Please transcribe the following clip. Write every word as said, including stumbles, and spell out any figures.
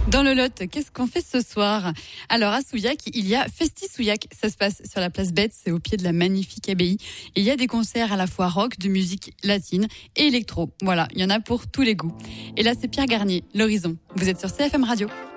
Dans le Lot, qu'est-ce qu'on fait ce soir? Alors à Souillac, il y a Festi Souillac. Ça se passe sur la place Bête, c'est au pied de la magnifique abbaye. Et il y a des concerts à la fois rock, de musique latine et électro. Voilà, il y en a pour tous les goûts. Et là, c'est Pierre Garnier, L'Horizon. Vous êtes sur C F M Radio.